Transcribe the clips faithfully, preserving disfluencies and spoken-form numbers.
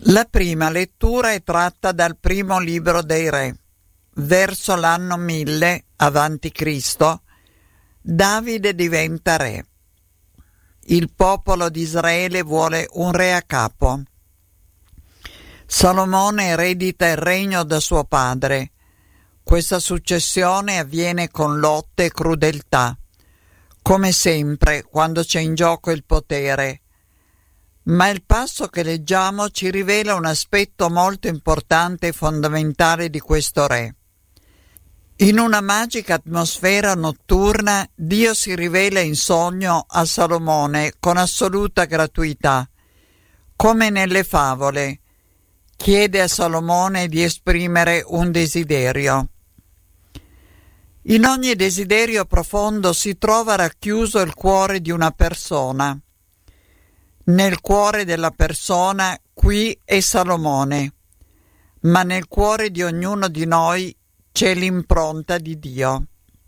La prima lettura è tratta dal primo libro dei Re. Verso l'anno mille avanti Cristo, Davide diventa re. Il popolo di Israele vuole un re a capo. Salomone eredita il regno da suo padre. Questa successione avviene con lotte e crudeltà, come sempre quando c'è in gioco il potere. Ma il passo che leggiamo ci rivela un aspetto molto importante e fondamentale di questo re. In una magica atmosfera notturna, Dio si rivela in sogno a Salomone con assoluta gratuità, come nelle favole. Chiede a Salomone di esprimere un desiderio. In ogni desiderio profondo si trova racchiuso il cuore di una persona. Nel cuore della persona qui è Salomone, ma nel cuore di ognuno di noi c'è l'impronta di Dio.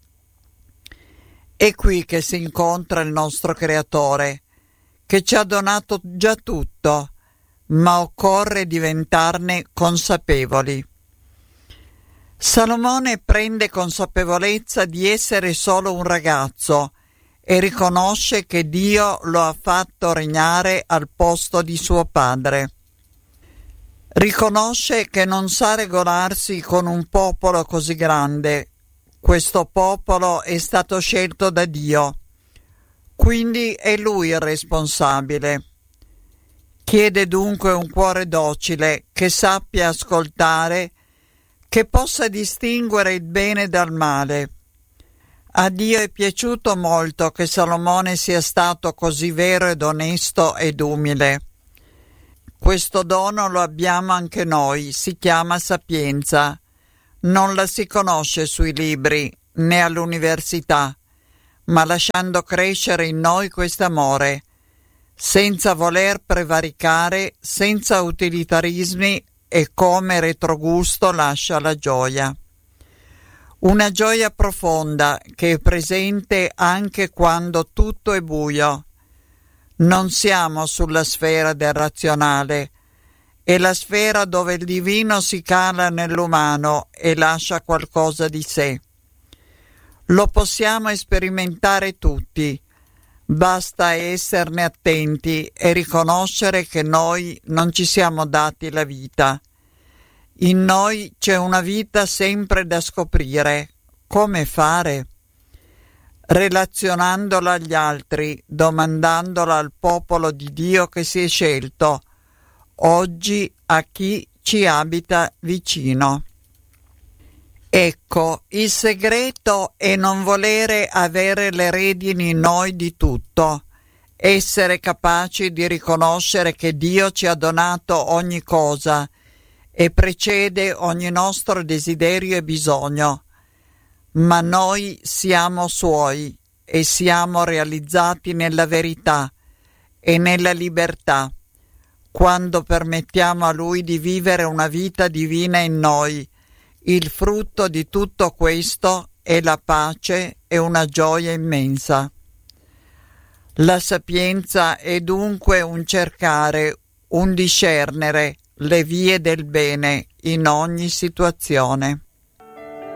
È qui che si incontra il nostro Creatore, che ci ha donato già tutto, ma occorre diventarne consapevoli. Salomone prende consapevolezza di essere solo un ragazzo e riconosce che Dio lo ha fatto regnare al posto di suo padre. Riconosce che non sa regolarsi con un popolo così grande. Questo popolo è stato scelto da Dio, quindi è lui il responsabile. Chiede dunque un cuore docile, che sappia ascoltare, che possa distinguere il bene dal male. A Dio è piaciuto molto che Salomone sia stato così vero ed onesto ed umile. Questo dono lo abbiamo anche noi, si chiama sapienza. Non la si conosce sui libri né all'università, ma lasciando crescere in noi quest'amore, senza voler prevaricare, senza utilitarismi e come retrogusto lascia la gioia. Una gioia profonda che è presente anche quando tutto è buio. Non siamo sulla sfera del razionale, è la sfera dove il divino si cala nell'umano e lascia qualcosa di sé. Lo possiamo sperimentare tutti, basta esserne attenti e riconoscere che noi non ci siamo dati la vita. In noi c'è una vita sempre da scoprire. Come fare? Relazionandola agli altri, domandandola al popolo di Dio che si è scelto, oggi a chi ci abita vicino. Ecco, il segreto è non volere avere le redini in noi di tutto, essere capaci di riconoscere che Dio ci ha donato ogni cosa e precede ogni nostro desiderio e bisogno, ma noi siamo Suoi e siamo realizzati nella verità e nella libertà, quando permettiamo a Lui di vivere una vita divina in noi. Il frutto di tutto questo è la pace e una gioia immensa. La sapienza è dunque un cercare, un discernere le vie del bene in ogni situazione.